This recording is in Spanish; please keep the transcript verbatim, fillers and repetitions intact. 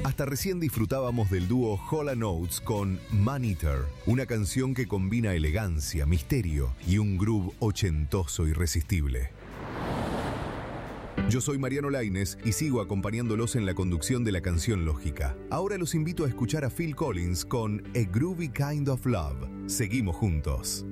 Hasta recién disfrutábamos del dúo Hall and Oates con Man Eater, una canción que combina elegancia, misterio y un groove ochentoso irresistible. Yo soy Mariano Lainez y sigo acompañándolos en la conducción de la canción Lógica. Ahora los invito a escuchar a Phil Collins con A Groovy Kind of Love. Seguimos juntos.